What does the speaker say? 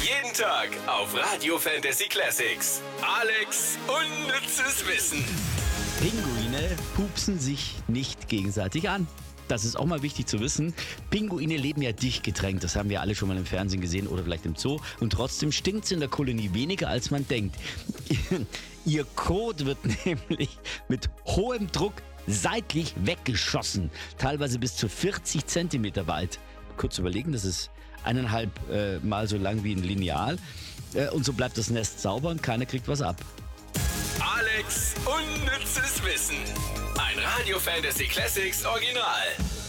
Jeden Tag auf Radio Fantasy Classics. Alex unnützes Wissen. Pinguine pupsen sich nicht gegenseitig an. Das ist auch mal wichtig zu wissen. Pinguine leben ja dicht gedrängt. Das haben wir alle schon mal im Fernsehen gesehen oder vielleicht im Zoo. Und trotzdem stinkt es in der Kolonie weniger, als man denkt. Ihr Kot wird nämlich mit hohem Druck seitlich weggeschossen. Teilweise bis zu 40 Zentimeter weit. Kurz überlegen, das ist 1,5 Mal so lang wie ein Lineal. Und so bleibt das Nest sauber und keiner kriegt was ab. Alex unnützes Wissen. Ein Radio Fantasy Classics Original.